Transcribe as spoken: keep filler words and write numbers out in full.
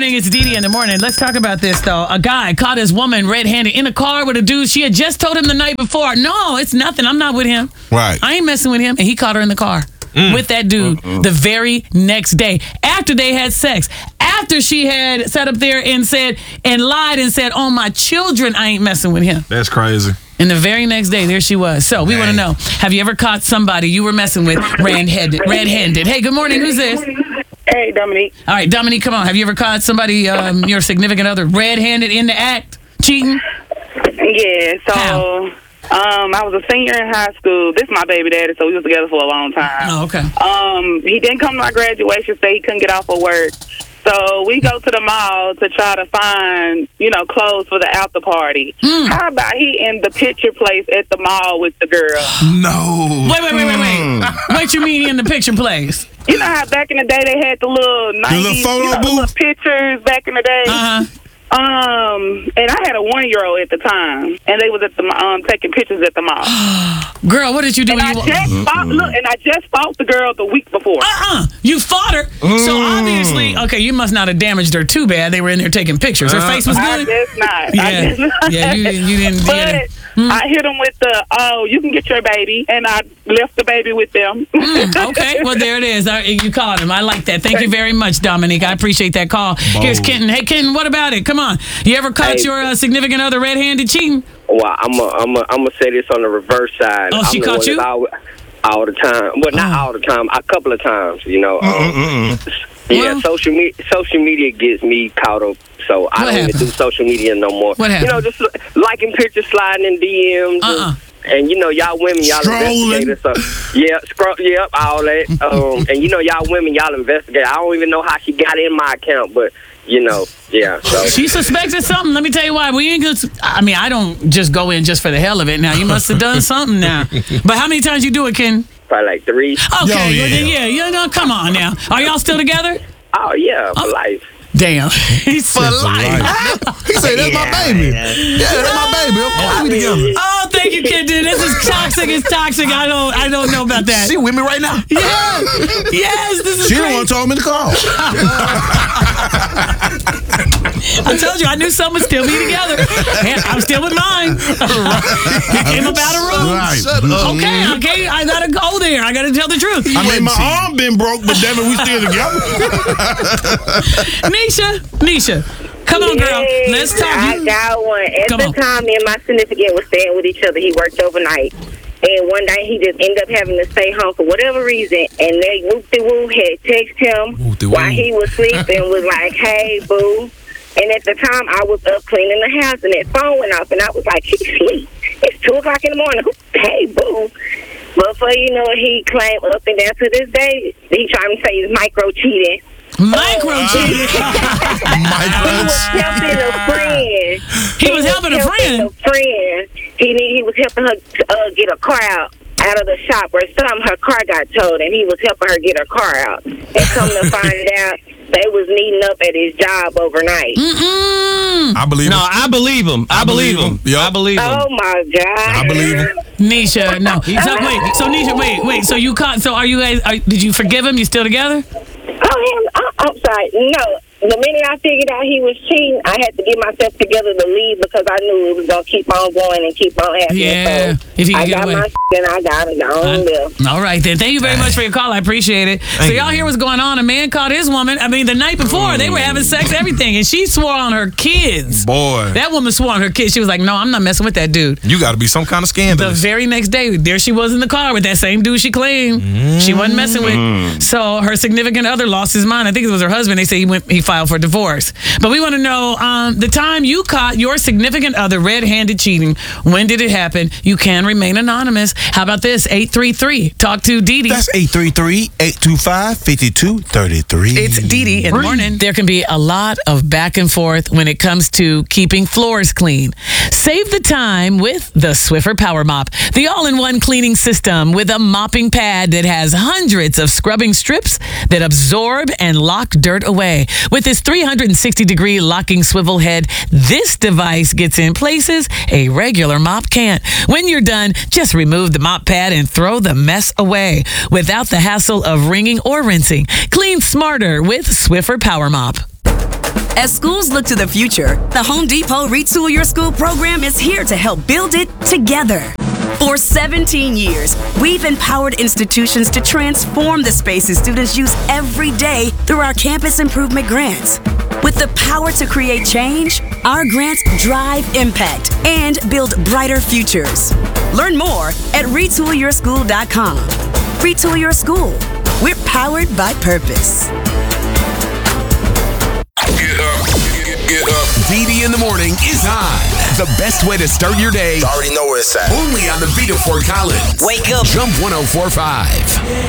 It's Didi in the morning. Let's talk about this, though. A guy caught his woman red-handed in a car with a dude she had just told him the night before, no, it's nothing. I'm not with him. Right. I ain't messing with him. And he caught her in the car mm. with that dude uh-uh. the very next day after they had sex. After she had sat up there and said and lied and said, oh, my children, I ain't messing with him. That's crazy. And the very next day, there she was. So we want to know, have you ever caught somebody you were messing with red-handed? Red-handed. Hey, good morning. Who's this? Hey, Dominique. All right, Dominique, come on. Have you ever caught somebody, um, your significant other, red-handed in the act, cheating? Yeah, so How? um, I was a senior in high school. This is my baby daddy, so we was together for a long time. Oh, okay. Um, he didn't come to my graduation, so he couldn't get off of work. So we go to the mall to try to find, you know, clothes for the after party. Mm. How about he in the picture place at the mall with the girl? No. Wait, wait, wait, wait, wait. What you mean in the picture place? You know how back in the day they had the little nineties, the little photo you know, booth? little pictures back in the day? Uh-huh. Um, and I had a one-year-old at the time, and they was at the um taking pictures at the mall. Girl, what did you do? And when I you just wa- fought, look, and I just fought the girl the week before. Uh-uh. You fought her. Mm. So obviously, okay, you must not have damaged her too bad. They were in there taking pictures. Her uh, face was good? I guess not. Yeah, I guess not. yeah you, you didn't. But yeah. mm. I hit him with the, oh, you can get your baby, and I left the baby with them. mm, okay, well, there it is. I, you called him. I like that. Thank you very much, Dominique. I appreciate that call. Bold. Here's Kenton. Hey, Kenton, what about it? Come on. You ever caught Hey. your uh, significant other red-handed cheating? Well, I'm a, I'm a, I'm gonna say this on the reverse side. Oh, she I'm the caught one you? that's All, all the time. Well, not Oh. all the time. A couple of times, you know. Um, yeah, Well- social media. Social media gets me caught up. So I don't happened? even do social media no more. What happened? You know, just liking pictures, sliding in D Ms. Uh-uh. And, and you know, y'all women, y'all Strolling. investigators. So, yeah, scroll, yep, all that. Um, and you know, y'all women, y'all investigate. I don't even know how she got in my account, but you know, yeah. So She suspected something. Let me tell you why. We ain't just, I mean, I don't just go in just for the hell of it. Now, you must have done something now. But how many times you do it, Ken? probably like three. Okay, Yo, well, yeah. then, yeah, you know, come on now. Are y'all still together? Oh yeah, for Oh. life. Damn. He's for life. He said, that's my baby. Yeah, that's my baby. Of course we together. Oh, thank you, Kenton. This is toxic. It's toxic. I don't I don't know about that. She with me right now. Yeah. Yes, this is She the great. one told me to call. I told you, I knew some would still be together. And I'm still with mine. He came up out of room. Right. Shut up. Okay, okay, I gotta go there. I gotta tell the truth. I mean, my arm been broke, but damn it, we still together. Nisha, Nisha, come on, girl. Yes, Let's talk. I You- got one. At Come the on. time, me and my significant was staying with each other. He worked overnight. And one night, he just ended up having to stay home for whatever reason. And they, whoop-de-woo, had texted him Whoop-de-woo. while he was sleeping, was like, hey, boo. And at the time, I was up cleaning the house, and that phone went off, and I was like, he's asleep. It's two o'clock in the morning. Hey, boo. But for you know, he claimed up and down to this day, he trying to say he's micro-cheating. Micro cheating. He was helping a friend. He was helping a friend. A friend. He need, he was helping her uh, get a car out out of the shop where some her car got towed, and he was helping her get her car out. And come to find out, they was meeting up at his job overnight. Mm-mm. I believe No, him. I believe him. I, I believe believe him. him. Yup. I believe him. Oh my God! I believe him. Nisha, no. So wait, so Nisha, wait, wait. So you caught? So are you guys? Are, did you forgive him? You still together? Oh, him, I, I'm sorry. No. The minute I figured out he was cheating, I had to get myself together to leave because I knew it was going to keep on going and keep on happening. Yeah, So if he could I get got away. my and I got it. I don't live. All right, then. Thank you very much for your call. I appreciate it. So Thank y'all you. hear what's going on. A man caught his woman. I mean, the night before, they were having sex, everything, and she swore on her kids. Boy, That woman swore on her kids. She was like, no, I'm not messing with that dude. you got to be some kind of The scandalous. very next day, there she was in the car with that same dude she claimed she wasn't messing with. So her significant other lost his mind. I think it was her husband. They say he went, he filed for divorce. But we want to know um, the time you caught your significant other red-handed cheating. When did it happen? You can remain anonymous. How about this? eight three three. Talk to Didi. That's eight three three, eight two five, five two three three. It's Didi in the morning. There can be a lot of back and forth when it comes to keeping floors clean. Save the time with the Swiffer Power Mop, the all-in-one cleaning system with a mopping pad that has hundreds of scrubbing strips that absorb and lock dirt away. With its three hundred sixty degree locking swivel head, this device gets in places a regular mop can't. When you're done, just remove the mop pad and throw the mess away without the hassle of wringing or rinsing. Clean smarter with Swiffer Power Mop. As schools look to the future, the Home Depot Retool Your School program is here to help build it together. For seventeen years, we've empowered institutions to transform the spaces students use every day through our campus improvement grants. With the power to create change, our grants drive impact and build brighter futures. Learn more at retool your school dot com. Retool Your School. We're powered by purpose. Get up, get, get up. D D in the morning is on. The best way to start your day. You already know where it's at. Only on the beat of Fort Collins. Wake up. Jump one oh four point five.